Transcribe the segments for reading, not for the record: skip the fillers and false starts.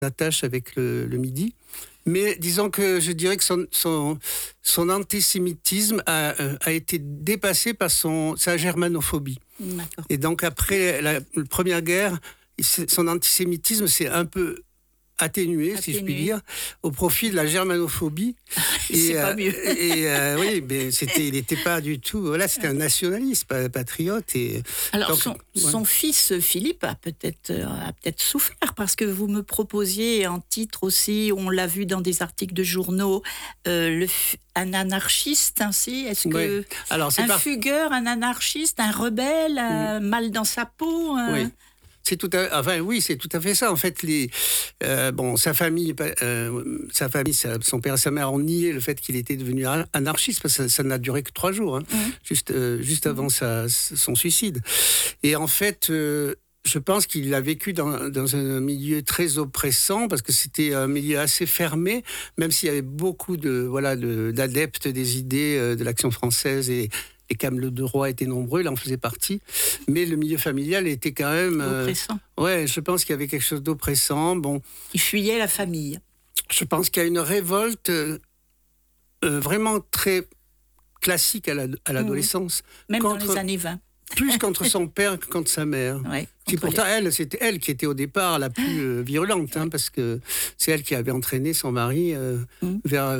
attache avec le Midi. Mais disons que je dirais que son antisémitisme a été dépassé par sa germanophobie. D'accord. Et donc après la Première Guerre, son antisémitisme s'est un peu atténué, si je puis dire, au profit de la germanophobie. C'est pas mieux. Oui, mais il n'était pas du tout. Voilà, c'était un nationaliste, patriote. Alors, donc, son fils Philippe a peut-être souffert, parce que vous me proposiez en titre aussi, on l'a vu dans des articles de journaux, un anarchiste ainsi. Est-ce que alors, fugueur, un anarchiste, un rebelle, un mal dans sa peau Oui. C'est tout à fait ça. En fait, sa famille, son père et sa mère ont nié le fait qu'il était devenu anarchiste, parce que ça n'a duré que 3 jours, juste avant son suicide. Et en fait, je pense qu'il a vécu dans un milieu très oppressant, parce que c'était un milieu assez fermé, même s'il y avait beaucoup d'adeptes des idées de l'Action française, et les camelots de roi étaient nombreux, il en faisait partie. Mais le milieu familial était quand même... oppressant. Je pense qu'il y avait quelque chose d'oppressant. Bon, il fuyait la famille. Je pense qu'il y a une révolte vraiment très classique à l'adolescence. Même dans les années 20. Plus contre son père que contre sa mère. Ouais, pourtant, c'était elle qui était au départ la plus virulente, parce que c'est elle qui avait entraîné son mari vers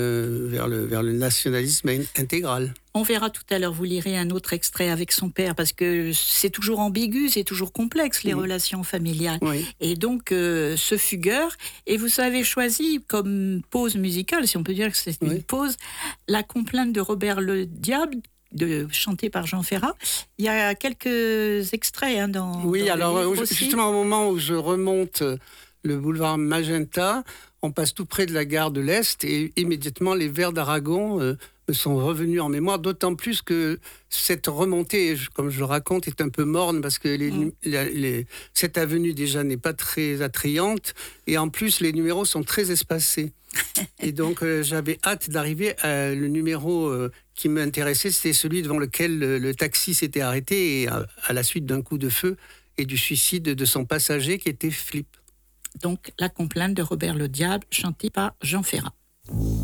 le nationalisme intégral. On verra tout à l'heure, vous lirez un autre extrait avec son père, parce que c'est toujours ambigu, c'est toujours complexe, les relations familiales. Oui. Et donc, ce fugueur, et vous avez choisi comme pause musicale, si on peut dire que c'est une pause, la complainte de Robert le Diable, chantée par Jean Ferrat. Il y a quelques extraits dans le livre justement au moment où je remonte le boulevard Magenta, on passe tout près de la gare de l'Est, et immédiatement les vers d'Aragon me sont revenus en mémoire, d'autant plus que cette remontée, comme je le raconte, est un peu morne, parce que cette avenue déjà n'est pas très attrayante, et en plus les numéros sont très espacés. Et donc j'avais hâte d'arriver à le numéro qui m'intéressait, c'était celui devant lequel le taxi s'était arrêté, et à la suite d'un coup de feu et du suicide de son passager qui était Philippe. Donc la complainte de Robert le Diable, chantée par Jean Ferrat.